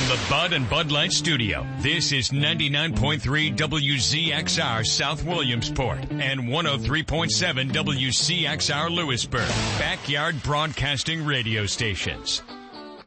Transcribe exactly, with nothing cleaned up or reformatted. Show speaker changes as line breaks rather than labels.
the Bud and Bud Light Studio, this is ninety-nine point three W Z X R South Williamsport and one oh three point seven W C X R Lewisburg, Backyard Broadcasting Radio Stations.